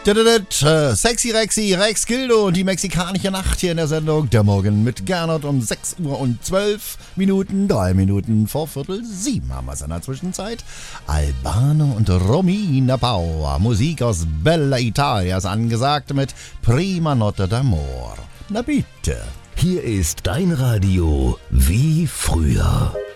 Sexy Rexy, Rex Gildo und die mexikanische Nacht hier in der Sendung Der Morgen mit Gernot um 6 Uhr und 12 Minuten, 3 Minuten vor Viertel 7 haben wir es in der Zwischenzeit. Albano und Romina Power, Musik aus Bella Italia ist angesagt mit Prima Notte d'Amor. Na bitte. Hier ist dein Radio wie früher.